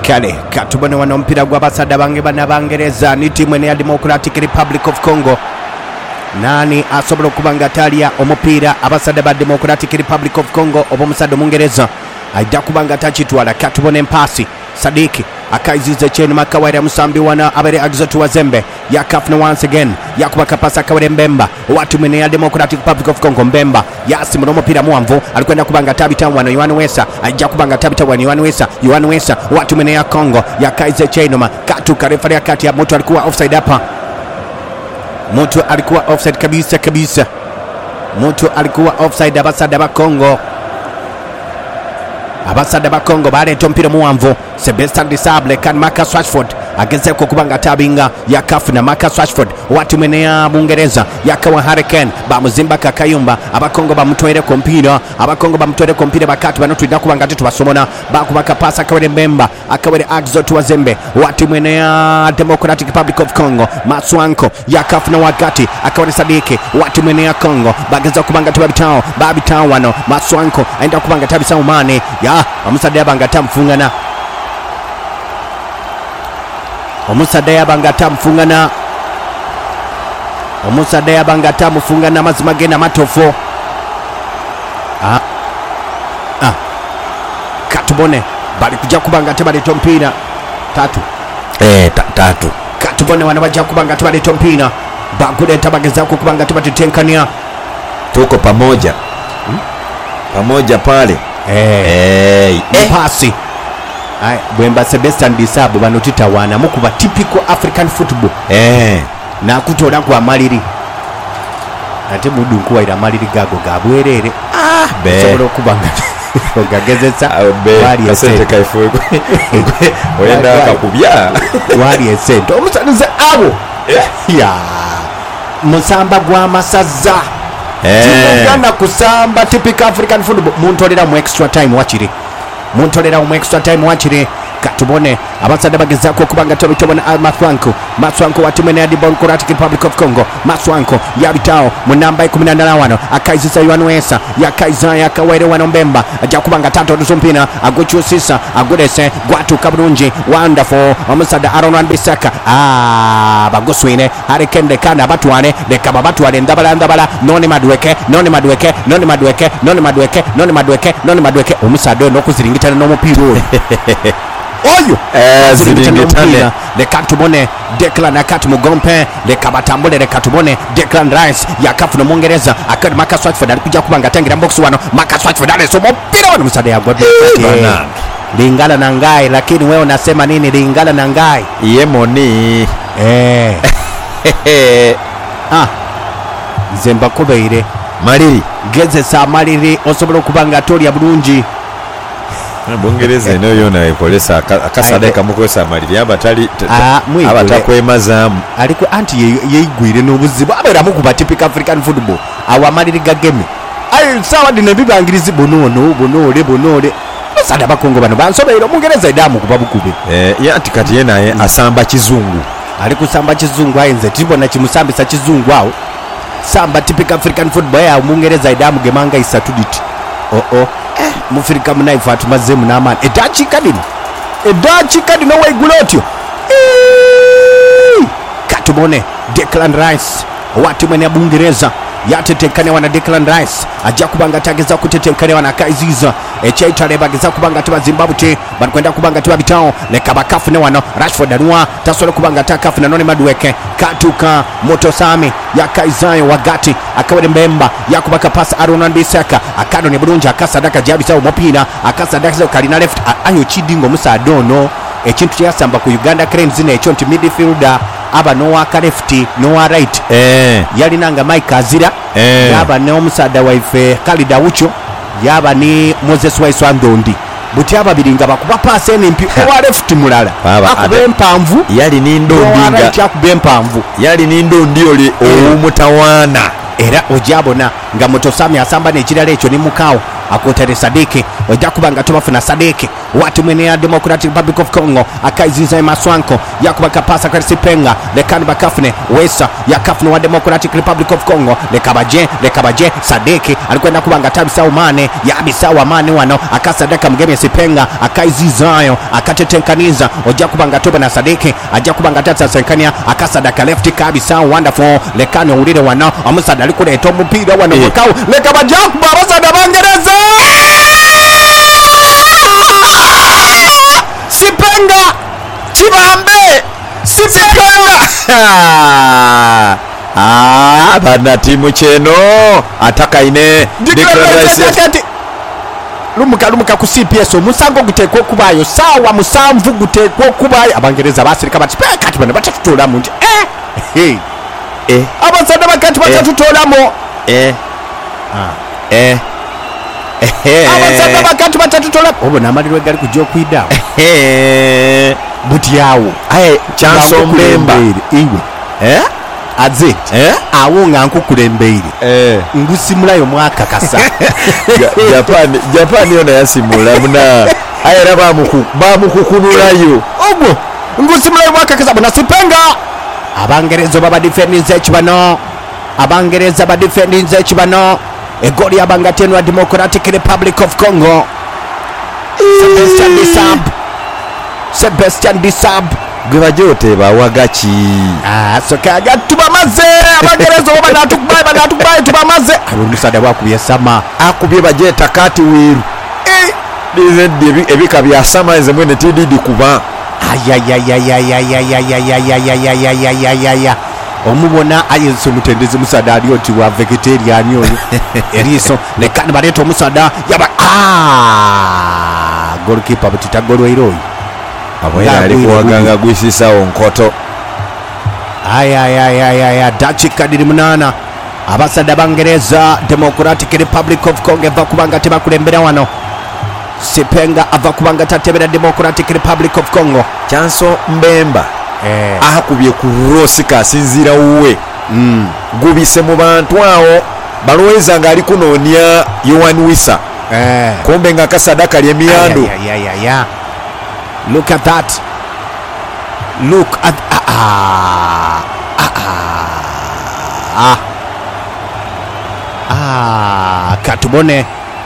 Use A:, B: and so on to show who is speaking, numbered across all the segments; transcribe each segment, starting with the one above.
A: kale katubone wano mpira gw'abasadde bange banabangereza ni tiimu ya Democratic Republic of Congo. Nani asobola okuba nga talya omupiira abasadde ba Democratic Republic of Congo oba omusadde omungereza ajja kuba nga takitwala. Katubone mpaasi Sadiki akaizize cheni Makawaira Musambi wana abere Agzotu Wazembe yakafuna once again yakuba kapasa Kawere Mbemba watu mene ya Democratic Republic of Congo. Mbemba yasimu n'omupira muwanvu alikwenda kubanga tabita wano Yohani Wesa ajja kubanga tabita wano Yohani Wesa watu mene ya Congo yakaize cheni katuka refari kati ya mtu alikuwa offside hapa. Mtu alikuwa offside kabisa. Mtu alikuwa offside. Abasada ba Congo baleeta omupiira muwanvu. Sebastian Disable kan Marcus Rashford agezeeko kubanga tabinga yakafuna Marcus Rashford watu mene ya Bungereza yakawa Hurricane bamuzimba kakayumba. Abakongo bamutwere kompira bakati bano tulina kubanga tetubasomona bakubaka pasa Kawere Mbemba akawere Agzotu Wazembe watu mene ya Democratic Republic of Congo. Maswanko yakafuna wakati akawere Sadiki watu mene ya Congo bageza kubanga babitawo wano. Maswanko aenda kubanga tabisa umane ya omusadde yabanga tamfungana. Omusadde yabanga tamufungana mazima genda matofo. Katubone bali kujja kubanga tebaleta omupiira tatu. Katubone wana bajja kubanga tebaleta omupiira baguleta bagezaako kubanga tebatetenkania.
B: Tuko pamoja pale.
A: Mpasi bwemba Sebastian Disable bano titawana mukuba typical African football na kutola kwa maliri ate mudu nkuwaira amaliri gago gabwerere sobola okubanga ogagezesa
B: bali esente kaifu oyenda akakubya
A: wali esente omusanize abo musamba gwa masaza Uganda kusamba typical African football. Muntolera mu extra time wachire. Katubone abasadde bagezaako kubanga tobitobona Maswanko watumene ya Democratic Republic of Congo. Maswanko yabitao mu namba 18 wano akaizisa Yohani Wesa yakaiza yakawere wano Mbemba ajja kubanga tato dusumpina aguchusisa agudese gwatuka bulungi wonderful omusadde Aaron Bissaka baguswine Hurricane kana batwale leka babatwale ndabala none madweke omusadde n'okuziringitana n'omupiira oyo
B: ziringitane.
A: Leka tubone Declan akati mugompe leka batambule. Leka tubone Declan Rice yakafuna Mungereza akati Marcus Rashford alikujja kubanga tangira box wano. Marcus Rashford alesomo mpira wano musade ya God lingala na ngai. Lakini wewe unasema nini lingala na ngai
B: yemoni
A: Zemba kubeire
B: maliri
A: gezesa maliri osobola kubanga tolya bulungi.
B: Bungereza ino yona ekolesa akasade kamukozesa maliri abatali abatakwemazamu
A: aliko anti yeigwire n'obuzibu abera mukuba typical African football awa maliri gageme sawa dine bibangirizi bonole basada abakongo bano bansobeera Omungereza edamu kuba bukube
B: anti kati yenaye asamba kizungu
A: ali kusamba kizungu ayenze tibona kimusambisa kizungu awo samba typical African football ya Omungereza edamu gemanga isatuditi mufirika munaifu atumazemu n'amaani eddakiika dino waigula otyo. Katubone Declan Rice watu mwene ya Bungereza yatetenkane wana Declan Rice ajja kubanga tageza kutetenkane wana kaiziza echaitale bageza kubanga tuba Zimbabwe balikwenda kubanga tuba bitao leka bakafune wano Rashford anwa tasola kubanga takafuna none madweke katuka Motosami yakaizayo wagati akawere Mbemba yakubaka pasa Aaron Bissaka akado ne bulungi akasadaka jabisa omupira akasadaka kalina left ayo chidingo musadono ekintu kyasamba ku Uganda Cranes n'ekyo nti midfielder aba nowa left nowa right yalinanga Mike Azira yaba ne omusada waife Khalid Awucho yaba ni Moses Waiswa Ndondi buti ababiringa bakuba pass enimpi owa left mulala akuba empanvu
B: yali ni ndondinga
A: akuba empanvu
B: yali ni ndondi oli omutawana
A: era ojabona nga Motosami asamba n'ekirala ekyo ni mukawo akutere Sadiki ojja kubanga tubafuna Sadiki watu mwenea Democratic Republic of Congo akaiziza Maswanko yakuba kapasa kwa Sipenga lekani bakafune Wesa yakafune wa Democratic Republic of Congo lekabaje Sadiki alikwenda kubanga tabisa umane ya abisa wa mane wano akasadaka mgeme Sipenga akaizizayo akatetenkaniza ojja kubanga toba na Sadiki ajja kubanga tatsa senkania akasadaka left kabisa wonderful lekani urire wano amusada alikuleta omupira wano mukau lekabaje babasada bangereza Sipenga Chibambe Sipenga
B: bana timu cheno ataka ine
A: lumuka ku CPS musango gutekwa kubayo sawa musamvu gutekwa kubayo abangereza basirika bati kati bana batatutola munje abasada bakati batatutolamo abasada bakati batatutola obona amalirwe gali kujja okwida buti yawo
B: chanso Mbemba
A: iwe aze awo nga nkukulembeire ngusimulayo mwaka kasa
B: Japan yona yasimula muna ayera bamukukunulayo
A: ogwo ngusimulayo mwaka kasa bona Sipenga abangereza baba defendinze ekibano abangereza ba defendinze ekibano egoli abangatenwa Democratic Republic of Congo Sebastian Disab
B: gwebajote bawagachi
A: soka gatubamaze abangereza baba natukubaye tubamaze alumusada bwakubye sama
B: akubye bajeta kati wiru ebika bya sama nze mwene tididi kuba
A: omubona ayenso mutendezi musada ali oti wa vegetarian oyo eriso lekani baleto musada yaba goalkeeper butita golo iroyi
B: aboya ali kuwaganga gwisisa onkoto
A: dakika 8 abasada bangereza Democratic Republic of Congo eva kubanga tebakulembera wano Sipenga ava kubanga tatebera Democratic Republic of Congo
B: chanso Mbemba akubye ku Rosika asinzira uwe gubise mu bantu awo baloweza nga ali kunonya Yohan Wissa kumbe nga kasadaka lye miyando
A: look at that look at katubone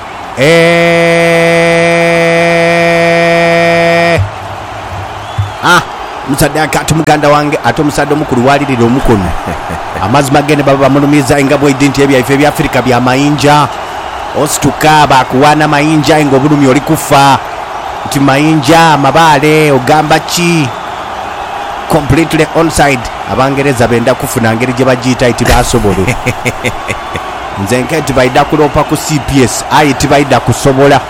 A: musada kati muganda wange ate omusada omukulu walirira omukono amazima gene baba bamulumiza engabo identi ebyaife bya Afrika bya mayinja osituka bakuwana mayinja ngo bulumi oli kufa nti mayinja mabale ogamba ki completely onside abangereza benda kufuna ngeri gye bagiyita iti basobole nze nketi baida kulopa ku CPS ayi tibaida kusobola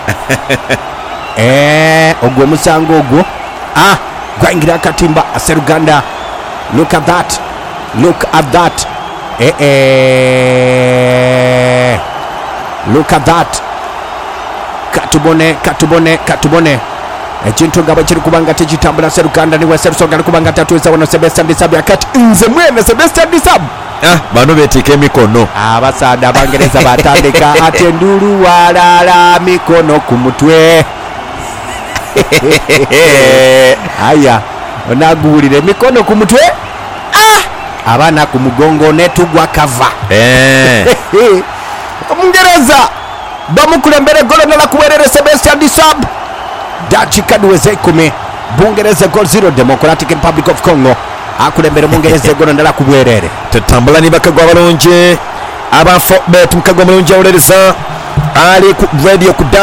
A: ogwo musango ogwo gwaingira katimba aseruganda look at that look at that look at that katubone ekintu ngabo kiri kubanga tekitambula seruganda niwe serusonga kubanga tatuweza wano Sebastian Disab yakati nze mwene Sebastian Disab
B: bano betika emikono
A: abasada abangereza batandika ate ndulu walala mikono ku mutwe aya onagulire mikono ku mutwe abana ku mugongo netugwa kava omungereza bamukulembere golo nala kuwerere Sebastian Disab dakika 10 bungereza gol 0 Democratic Republic of Congo akulembere mungereza golo nala kubwerere
B: tetambula ni bakagwa balonje abafo betu mukagwa balonje olereza ali ku radio ku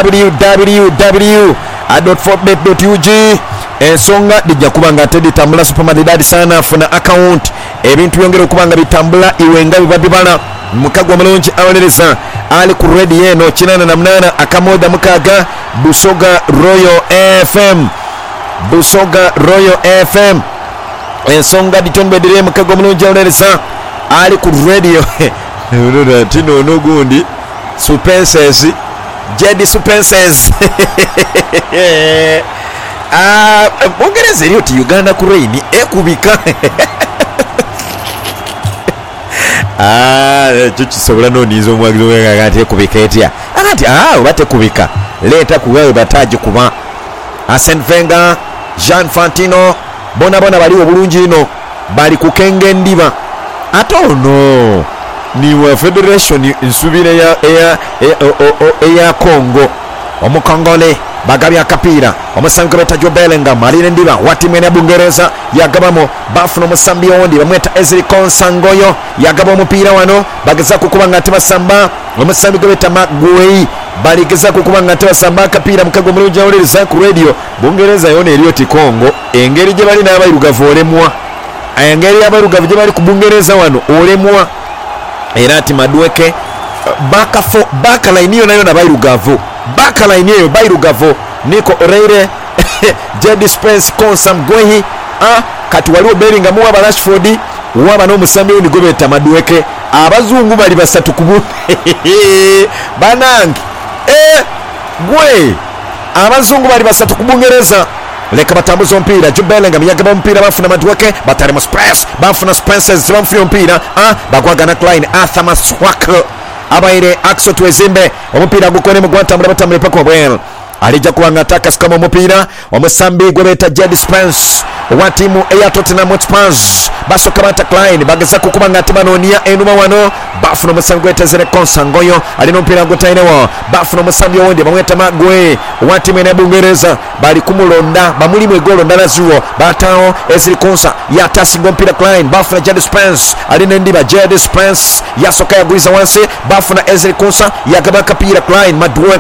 B: www.fortbet.ug ensonga dijja kubanga tedi tambula supermadidadi sana funa account ebintu byongera okubanga bitambula iwenga bibabibala mukagwa malonje awolereza ali ku radio eno 88 akamoda mukaga Busoga Royal FM ensonga ditombedere mukagwa malonje awolereza ali ku radio tino nogundi Supenses Jedi Supenses Bungereza eriyo ti Uganda ku rain ekubika ekyo kisobola noniiza omwagizi wekagati ekubika etya ati oba tekubika leeta kugawe bataji kuba Arsene Wenger, Jean Fantino bona baliwo bulungi ino bali kukenga endiba ate ono niwa federation nsubira eya Congo omukongole bagabya akapiira omusambi gwe beta Joe Bellingham alina endiba watimu ene Bungereza yagabamo bafuna omusambi ondi bamweta Ezri Konsangoyo yagaba omupiira wano bageza kukuba nga tebasamba omusambi gwe beta Magwei baligeza kukuba nga tebasamba akapiira mukago mulungi awuliriza ku radio Bungereza yona eriyo ti Congo engeri gye bali n'abayirugavu olemwa engeri y'abayirugavu gye bali ku Bungereza wano olemwa era ati Madueke bakaline yo nayo n'abayirugavu bakaline eyo bayirugavu Nico Oreire Jedi Spence Konsam Gwehi kati waliwo Bellingham waba Rashford waba n'omusambi ondi gwe beta Madueke abazungu bali basatu kubu banange gwe abazungu bali basatu ku Bungereza leka batambuza omupiira Joe Bellingham yagaba omupiira bafuna Madueke batali mu Spence bafuna Spences bamufuna omupiira bagwagana Klein Arthur Maswak abaire Axel Twezimbe omupiira gukone mu gwatambula batambule paka obwel alijja kubanga atakasukama omupiira omusambi gwe beta Jed Spence owa tiimu eya Tottenham Hotspur basoka bata Klein bageza kukuba nga tebanonia enuma wano bafuna omusambi gwe Ezri Konsangoyo alina omupiira gutainewo bafuna omusambi owundi bamweta Magwe owa tiimu ene Bungereza bali kumulonda bamulimu egolo ndala ziwo batawo Ezri Konsa yatasinga omupiira Klein bafuna Jed Spence alina endiba Jed Spence yasoka yagwiza wansi bafuna Ezri Konsa yagaba akapiira Klein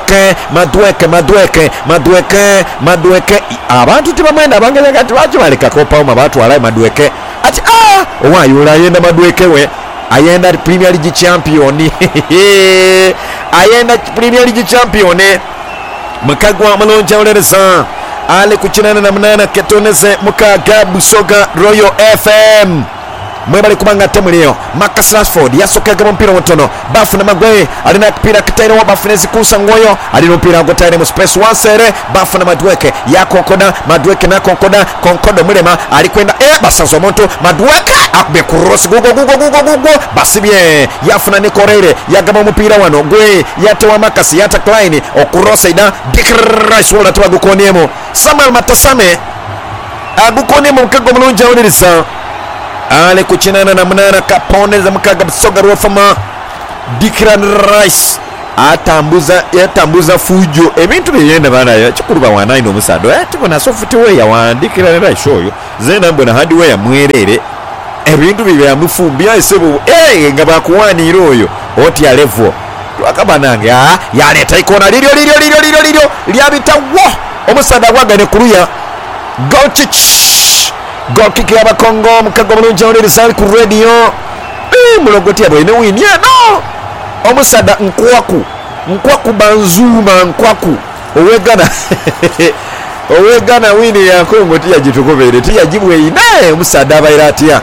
B: Madueke abantu tebamwenda abangereza kati lwaki balekako pawuma batwalayo Madueke ati owayula ayenda Madueke we ayenda Premier League champion ayenda Premier League champion mukagwa mulonja olereza ale ku 88 ketoneze mukaga Busoga Royal FM mwebali kubanga temulio Marcus Rashford yasokaga mpira mutono bafuna Magwe alina kupira kitaire wa bafunezi Konsangoyo alina mpira gotaire mu space wansere bafuna Madueke yakonkoda Madueke na konkodo mulema alikwenda basazo monto Madueke akbe cross gugo basibye yafuna Nico Oreire yagaba mpira wano gwe yatewa Marcus yata Klein okrosa ida dikrais wala tubagukoniemo Samuel Matasame agukonemo mukago mulungi awuliriza ale ku 88 kaponeza mukaga Busoga rwafama Declan Rice yatambuza fujo ebintu byenda bana chikuruba wanaino musado tibona software ya wa Declan Rice oyo zena mbona hardware mwerere ebintu bibya mufumbya esebo nga bakuwanira oyo oti ya level lwakabanange yaleta ikona liryo lyabitawo omusada gwagane kuruya Goalkick y'Abakongo mukago mulungi awuliriza ali ku radio mulogoti abo ine wini no omusada nkwaku banzuma nkwaku owegana wini ya Kongo tiyagitukobere tiyagibwe ine omusada abaira atya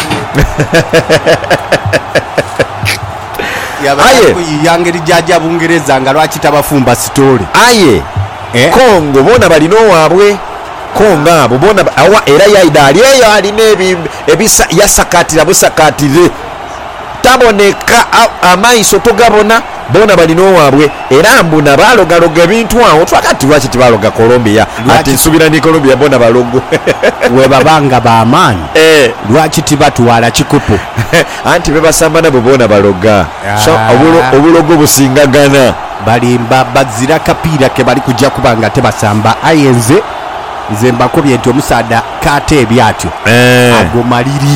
A: yangeri jaja Bungereza nga lwaki tabafumba story
B: aye Kongo bona balino waabwe Konga bubona awa era yaida aliyo aline ebisa yasakatira busakatire taboneka amaiso tugabona bona balino wabwe era mbuna balogaloga ebintu awo twakati lwaki tibaloga Colombia ati nsubira ni Colombia bona balogo
A: we babanga bamanyi lwaki tibatwala kikupu
B: anti bebasamba nabo bona baloga so obulogo busingagana
A: balimba bazira kapiira ke bali kujja kubanga tebasamba ayenze nze mbakobye nti omusada kate ebyatyo agomaliri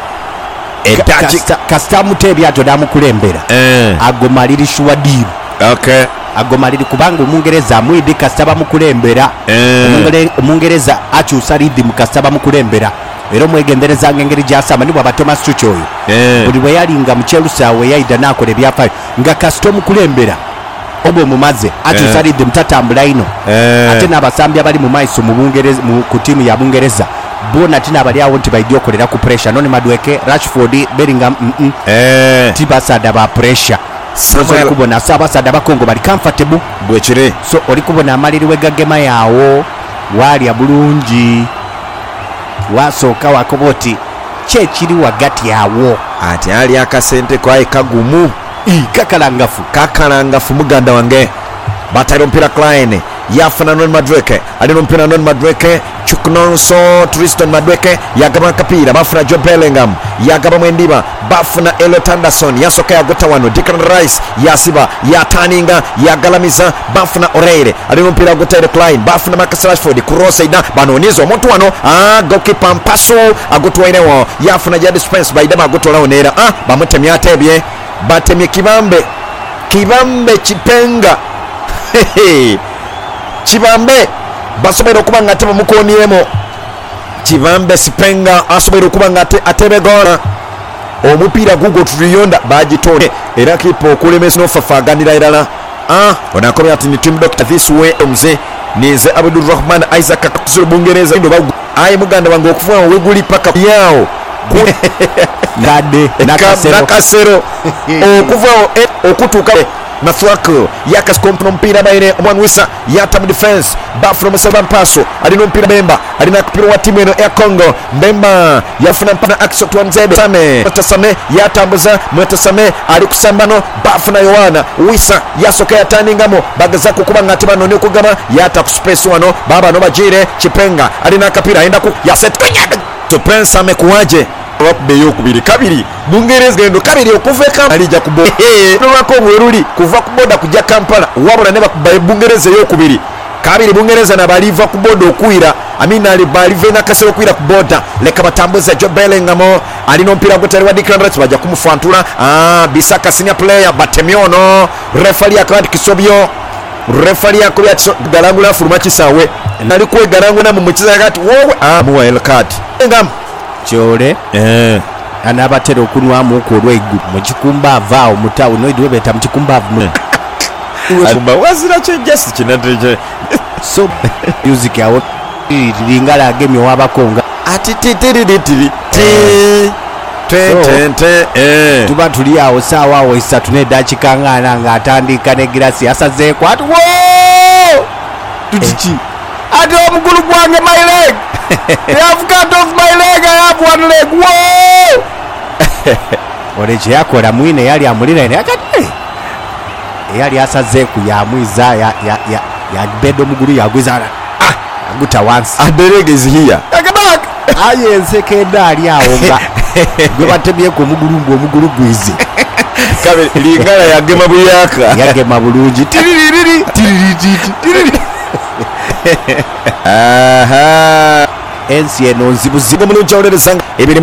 A: kasitamuta ebyatyo damukulembera agomaliri Shuadiru agomaliri kubanga Omungereza amwidi kasita bamukulembera Omungereza akyusa lidi mukasita bamukulembera era omwegendereza ngengeri gyasamba ni bwaba Thomas Tuchel oyo buli bwe yalinga mu Chelsea we yayida nakola ebyafayo nga kasita omukulembera obo mumaze akyusa lidi mutatambula ino ate n'abasambi abali mu maiso ku tiimu ya Bungereza bona tina abali awo nti baidyo okolera ku pressure none Madueke Rashford Bellingham tibasada ba pressure Samuel kubona sabasada bakongo bali comfortable
B: bwekire
A: so oli kubona amaliri wegagema yawo walya bulungi wasooka wakoboti kyekiri wagati yawo
B: ati ali akasente kwaye kagumu kakalangafu muganda wange bataira omupiira Klein yafuna Non Madweke alina omupiira Non Madweke Chuknonso Tristan Madweke yagaba akapiira bafuna Joe Bellingham yagaba mwendiba bafuna Elliot Anderson yasoka yagota wano Declan Rice yasiba yataninga yagalamiza bafuna O'Reilly alina omupiira agotaire Klein bafuna Marcus Rashford kurosaida banoniza omuntu wano goalkeeper mpaso agotwairewo yafuna Jadon Spence baidama agotolawo neera bamutemya atebye batemye kibambe Chipenga Kibambe basobera okuba nga tebamukoniiremu Kibambe Sipenga asobera okuba nga atebegola omupiira gugo tuliyonda bagitone era kipa okulemesa nofafaganira irala onakomya ati ni team doctor this way omze nize Abdul Rahman Isaac kakusuru Bungereza ndo bagu ayi muganda wange okufuwa weguli paka yao
A: ngade
B: nakasero okufuwa okutuka Masuaku yakasikompa omupiira baire omwana wisa yatamu defense bafuna omusaba mpaso alina omupiira Bemba alina akupira wa timu eno ya Congo Bemba yafuna mpana Axel Twanzebe Same yatambuza Same ali kusambano bafuna Yohana wisa yasoka yataningamo bagaza kukuba ngati banone okugaba yata kuspace wano baba no bajire Chipenga alina akapira aenda ku yaset kanyaga Prince amekuwaje wakube yokubiri kabiri Bungereza gendo kabiri okuveka alija kubo nwako mweruli kuva kuboda kujja Kampala wabona ne bakubaye Bungereza yokubiri kabiri Bungereza na baliva kuboda okuira amina ali balive na kasero kuira kuboda leka batambuza Joe Bellingham alino mpira gotari wa Declan Rice baja kumufantula Bisaka senior player batemyono referee akandi kisobyo referee akobya galangula furuma kisawe nali kwe galangula mu mukiza kati wowe muwa el card ngam
A: Chole anabatera okunwamu ko olweggu mukikumba avaawo mutawo noidwe beta mukikumba
B: Kumba wazira just kinadreje
A: so music yawo lingala agemye wabakonga
B: ati titiritiri
A: tuba tuli awo saawa awo 3 n'eddakiika ng'ana ng'atandika ne girasi asazeeko ati tutiki ati omugulu gwange my leg I've cut off my leg, I have one leg. Whoa! Ole kyeyakola mwine yali amulira ene yakati yali asazeeku yamwiza ya bedo omugulu yagwizana aguta once
B: aderege is here
A: aye ensekenda ali awo nga gwe batemyeko omugulu gwizi
B: kabe lingala yagema
A: yagema bulungi tiririri ensi eno nzibuzibu mulungi awulerezanga